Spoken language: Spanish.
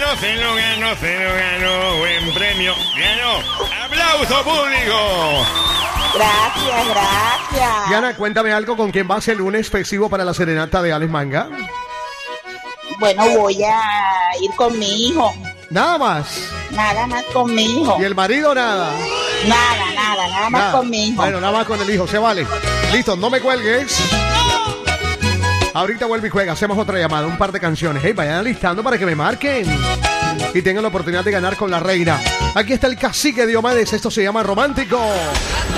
se lo ganó, buen premio. Ganó. ¡Aplauso público! Gracias. Diana, cuéntame algo, ¿con quién vas el lunes festivo para la serenata de Alex Manga? Bueno, voy a ir con mi hijo. Nada más. Nada más con mi hijo. ¿Y el marido nada? Nada más con mi hijo. Bueno, nada más con el hijo, se vale. Listo, no me cuelgues. Ahorita vuelve y juega, hacemos otra llamada, un par de canciones. Hey, vayan alistando para que me marquen y tengan la oportunidad de ganar con la reina. Aquí está el cacique Diomedes, esto se llama Romántico.